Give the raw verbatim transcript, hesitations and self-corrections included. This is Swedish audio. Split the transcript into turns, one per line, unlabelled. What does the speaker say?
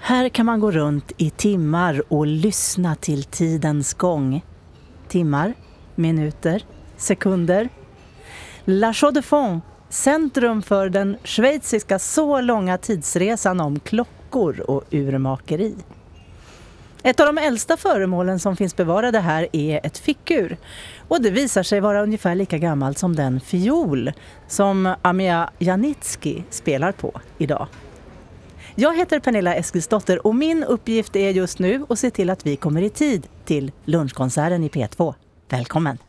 Här kan man gå runt i timmar och lyssna till tidens gång. Timmar, minuter, sekunder. La Chaux de Fonds, centrum för den schweiziska så långa tidsresan om klockor och urmakeri. Ett av de äldsta föremålen som finns bevarade här är ett fickur. Och det visar sig vara ungefär lika gammalt som den fiol som Amia Janicki spelar på idag. Jag heter Pernilla Eskilsdotter och min uppgift är just nu att se till att vi kommer i tid till lunchkonserten i P två. Välkommen!